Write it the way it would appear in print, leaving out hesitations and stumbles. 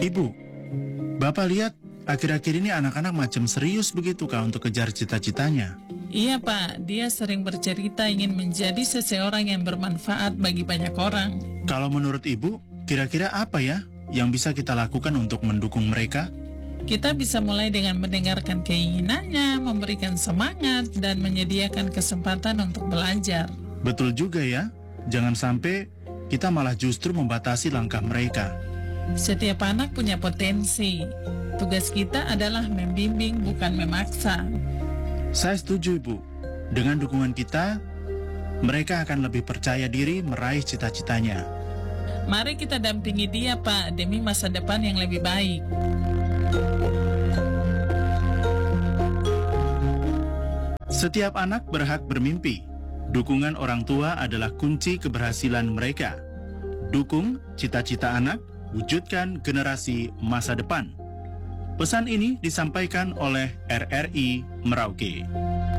Ibu, Bapak lihat akhir-akhir ini anak-anak macam serius begitu Kak untuk kejar cita-citanya. Iya Pak, dia sering bercerita ingin menjadi seseorang yang bermanfaat bagi banyak orang. Kalau menurut Ibu, kira-kira apa ya yang bisa kita lakukan untuk mendukung mereka? Kita bisa mulai dengan mendengarkan keinginannya, memberikan semangat, dan menyediakan kesempatan untuk belajar. Betul juga ya, jangan sampai kita malah justru membatasi langkah mereka. Setiap anak punya potensi. Tugas kita adalah membimbing, bukan memaksa. Saya setuju Ibu, dengan dukungan kita, mereka akan lebih percaya diri meraih cita-citanya. Mari kita dampingi dia Pak, demi masa depan yang lebih baik. Setiap anak berhak bermimpi. Dukungan orang tua adalah kunci keberhasilan mereka. Dukung cita-cita anak, wujudkan generasi masa depan. Pesan ini disampaikan oleh RRI Merauke.